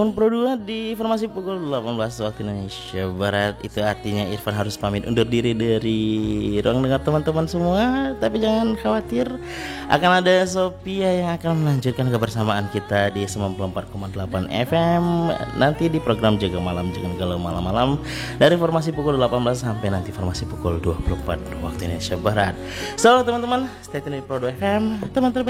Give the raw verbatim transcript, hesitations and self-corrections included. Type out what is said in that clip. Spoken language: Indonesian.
Pro dua di informasi pukul delapan belas waktu Indonesia Barat. Itu artinya Irfan harus pamit undur diri dari ruang dengar teman-teman semua. Tapi jangan khawatir, akan ada Sophia yang akan melanjutkan kebersamaan kita di sembilan puluh empat koma delapan F M nanti di program Jaga Malam Jangan Galau Malam-Malam dari informasi pukul delapan belas sampai nanti informasi pukul dua puluh empat waktu Indonesia Barat. So teman-teman, stay tune di Pro dua F M, teman terbaik.